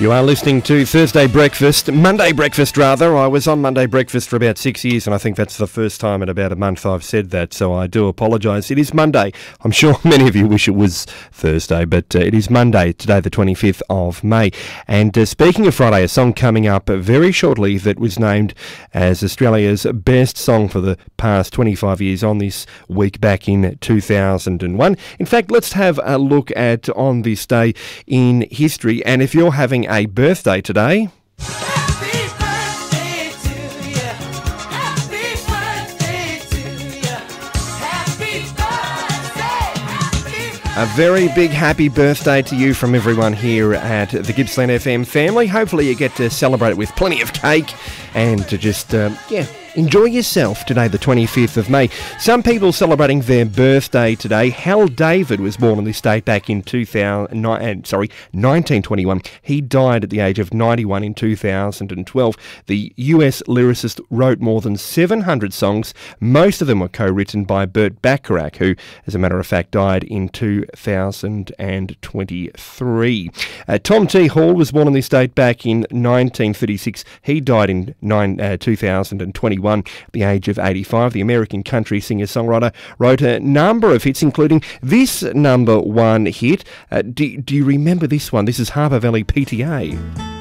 You are listening to Thursday Breakfast, Monday Breakfast rather. I was on Monday Breakfast for about 6 years and I think that's the first time in about a month I've said that, so I do apologise. It is Monday. I'm sure many of you wish it was Thursday, but it is Monday, today the 25th of May. And speaking of Friday, a song coming up very shortly that was named as Australia's best song for the past 25 years on this week back in 2001. In fact, let's have a look at on this day in history, and if you're having a birthday today, Happy birthday to you. Happy birthday to you. Happy birthday. a very big happy birthday to you from everyone here at the Gippsland FM family. Hopefully you get to celebrate it with plenty of cake and to just, enjoy yourself today, the 25th of May. Some people celebrating their birthday today. Hal David was born on this date back in 1921. He died at the age of 91 in 2012. The US lyricist wrote more than 700 songs. Most of them were co-written by Burt Bacharach, who, as a matter of fact, died in 2023. Tom T. Hall was born on this date back in 1936. He died in 2021. At the age of 85, the American country singer-songwriter wrote a number of hits, including this number one hit. Do you remember this one? This is Harbour Valley PTA.